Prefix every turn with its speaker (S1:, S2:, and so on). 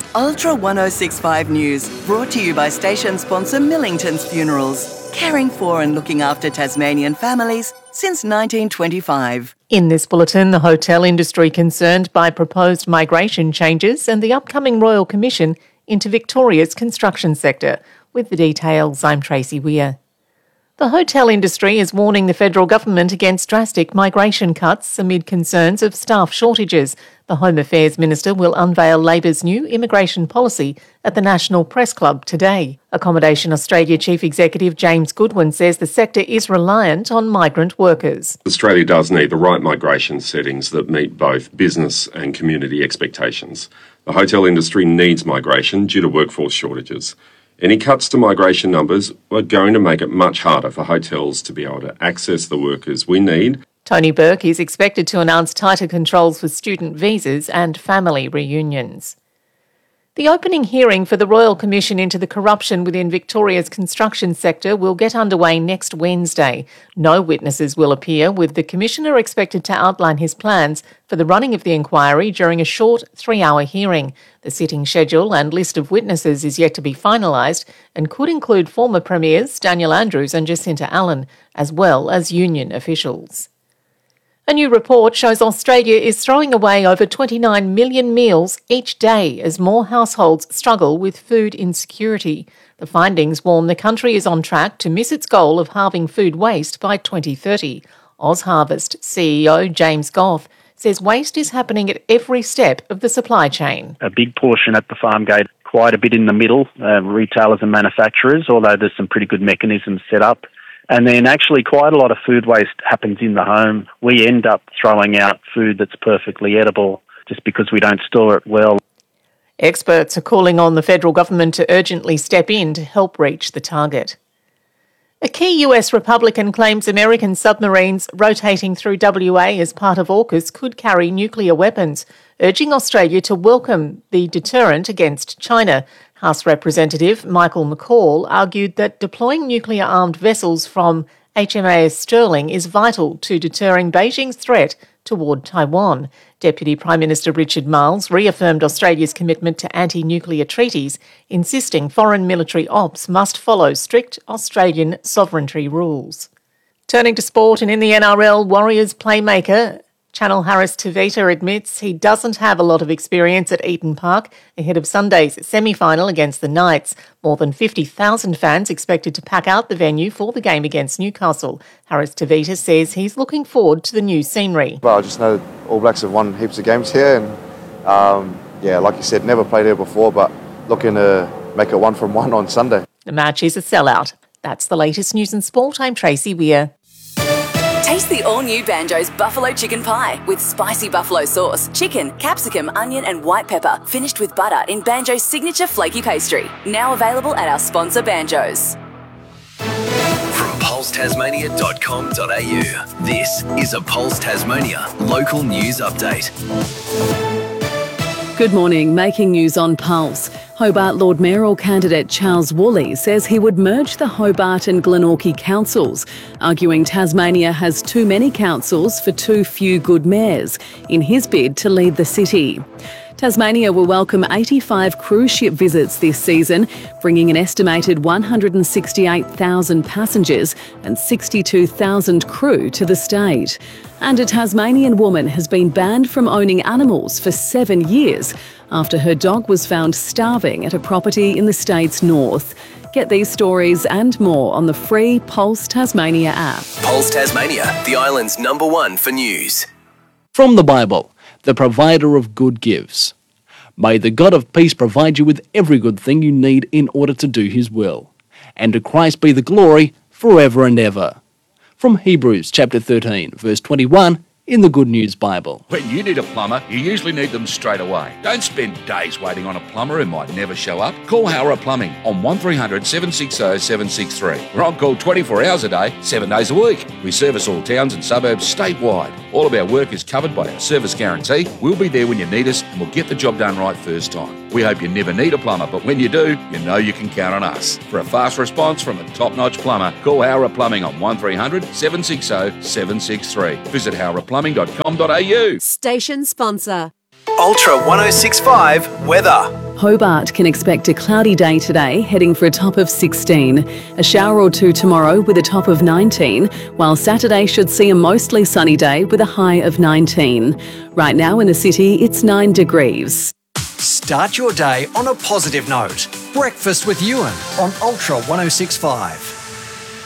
S1: Ultra 1065 News, brought to you by station sponsor Millington's Funerals, caring for and looking after Tasmanian families since 1925.
S2: In this bulletin, the hotel industry concerned by proposed migration changes and the upcoming Royal Commission into Victoria's construction sector. With the details, I'm Tracy Weir. The hotel industry is warning the federal government against drastic migration cuts amid concerns of staff shortages. The Home Affairs Minister will unveil Labor's new immigration policy at the National Press Club today. Accommodation Australia Chief Executive James Goodwin says the sector is reliant on migrant workers.
S3: Australia does need the right migration settings that meet both business and community expectations. The hotel industry needs migration due to workforce shortages. Any cuts to migration numbers are going to make it much harder for hotels to be able to access the workers we need.
S2: Tony Burke is expected to announce tighter controls for student visas and family reunions. The opening hearing for the Royal Commission into the corruption within Victoria's construction sector will get underway next Wednesday. No witnesses will appear, with the Commissioner expected to outline his plans for the running of the inquiry during a short 3-hour hearing. The sitting schedule and list of witnesses is yet to be finalised and could include former Premiers Daniel Andrews and Jacinta Allen, as well as union officials. A new report shows Australia is throwing away over 29 million meals each day as more households struggle with food insecurity. The findings warn the country is on track to miss its goal of halving food waste by 2030. OzHarvest CEO James Goff says waste is happening at every step of the supply chain.
S4: A big portion at the farm gate, quite a bit in the middle, retailers and manufacturers, although there's some pretty good mechanisms set up. And then actually quite a lot of food waste happens in the home. We end up throwing out food that's perfectly edible just because we don't store it well.
S2: Experts are calling on the federal government to urgently step in to help reach the target. A key US Republican claims American submarines rotating through WA as part of AUKUS could carry nuclear weapons, urging Australia to welcome the deterrent against China. House Representative Michael McCall argued that deploying nuclear-armed vessels from HMAS Sterling is vital to deterring Beijing's threat toward Taiwan. Deputy Prime Minister Richard Marles reaffirmed Australia's commitment to anti-nuclear treaties, insisting foreign military ops must follow strict Australian sovereignty rules. Turning to sport, and in the NRL, Warriors playmaker Chanel Harris-Tavita admits he doesn't have a lot of experience at Eaton Park ahead of Sunday's semi-final against the Knights. More than 50,000 fans expected to pack out the venue for the game against Newcastle. Harris-Tavita says he's looking forward to the new scenery.
S5: Well, I just know All Blacks have won heaps of games here and, like you said, never played here before, but looking to make it 1-from-1 on Sunday.
S2: The match is a sellout. That's the latest news and sport. I'm Tracy Weir.
S6: Taste the all-new Banjo's Buffalo Chicken Pie with spicy buffalo sauce, chicken, capsicum, onion and white pepper, finished with butter in Banjo's signature flaky pastry. Now available at our sponsor Banjo's.
S7: From pulsetasmania.com.au, this is a Pulse Tasmania local news update.
S8: Good morning. Making news on Pulse. Hobart Lord Mayoral candidate Charles Woolley says he would merge the Hobart and Glenorchy councils, arguing Tasmania has too many councils for too few good mayors in his bid to lead the city. Tasmania will welcome 85 cruise ship visits this season, bringing an estimated 168,000 passengers and 62,000 crew to the state. And a Tasmanian woman has been banned from owning animals for 7 years after her dog was found starving at a property in the state's north. Get these stories and more on the free Pulse Tasmania app.
S7: Pulse Tasmania, the island's #1 for news.
S9: From the Bible, the provider of good gives. May the God of peace provide you with every good thing you need in order to do his will. And to Christ be the glory forever and ever. From Hebrews chapter 13, verse 21, in the Good News Bible.
S10: When you need a plumber, you usually need them straight away. Don't spend days waiting on a plumber who might never show up. Call Howrah Plumbing on 1300 760 763. We're on call 24 hours a day, 7 days a week. We service all towns and suburbs statewide. All of our work is covered by our service guarantee. We'll be there when you need us and we'll get the job done right first time. We hope you never need a plumber, but when you do, you know you can count on us. For a fast response from a top-notch plumber, call Howrah Plumbing on 1300 760 763. Visit howrahplumbing.com.au.
S11: Station sponsor.
S7: Ultra 1065 Weather.
S8: Hobart can expect a cloudy day today, heading for a top of 16. A shower or two tomorrow with a top of 19, while Saturday should see a mostly sunny day with a high of 19. Right now in the city, it's 9 degrees.
S11: Start your day on a positive note. Breakfast with Ewan on Ultra 106.5.